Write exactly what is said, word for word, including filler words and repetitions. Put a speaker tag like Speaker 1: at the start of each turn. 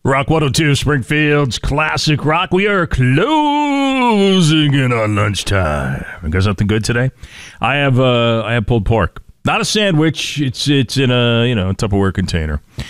Speaker 1: Rock one oh two, Springfield's classic rock. We are closing in on lunchtime. I got something good today. I have uh, I have pulled pork, not a sandwich. It's it's in a you know Tupperware container.